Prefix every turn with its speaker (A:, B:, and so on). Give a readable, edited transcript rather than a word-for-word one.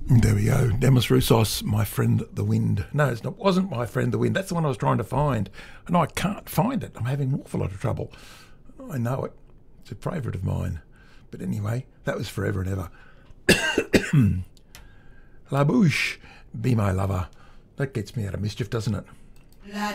A: There we go. Demis Roussos, My Friend the Wind. No, it wasn't My Friend the Wind. That's the one I was trying to find. And I can't find it. I'm having an awful lot of trouble. I know it. It's a favourite of mine. But anyway, that was Forever and Ever. La Bouche, Be My Lover. That gets me out of mischief, doesn't it?